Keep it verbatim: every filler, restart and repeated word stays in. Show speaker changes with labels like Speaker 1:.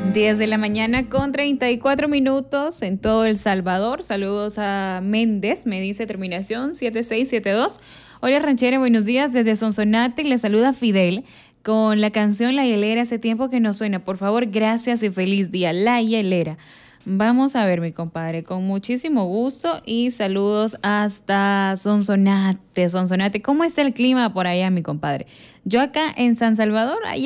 Speaker 1: diez de la mañana con treinta y cuatro minutos en todo El Salvador. Saludos a Méndez, me dice terminación siete seis siete dos. Hola ranchera, buenos días desde Sonsonate. Le saluda Fidel con la canción La Hielera. Hace tiempo que no suena. Por favor, gracias y feliz día. La Hielera. Vamos a ver, mi compadre, con muchísimo gusto y saludos hasta Sonsonate. Sonsonate, ¿cómo está el clima por allá, mi compadre? Yo acá en San Salvador,